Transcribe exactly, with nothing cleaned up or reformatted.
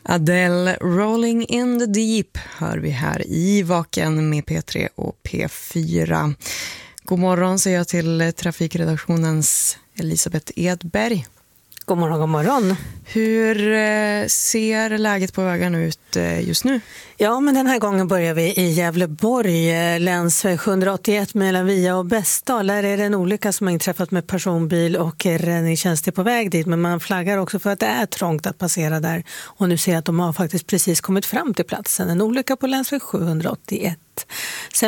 Adele, Rolling in the Deep hör vi här i Vaken med P tre och P fyra. God morgon säger jag till trafikredaktionens Elisabeth Edberg. God morgon, god morgon. Hur ser läget på vägarna ut just nu? Ja, men den här gången börjar vi i Gävleborg, länsväg sjuhundraåttioett mellan Via och Bästdal. Där är det en olycka som har inträffat med personbil och räddningstjänst är på väg dit. Men man flaggar också för att det är trångt att passera där. Och nu ser jag att de har faktiskt precis kommit fram till platsen. En olycka på länsväg sjuhundraåttioett. Sen